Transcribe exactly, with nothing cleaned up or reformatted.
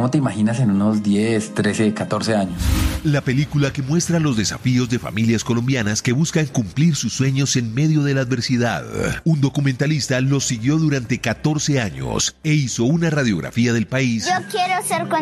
¿Cómo te imaginas en unos diez, trece, catorce años? La película que muestra los desafíos de familias colombianas que buscan cumplir sus sueños en medio de la adversidad. Un documentalista los siguió durante catorce años e hizo una radiografía del país. Yo quiero ser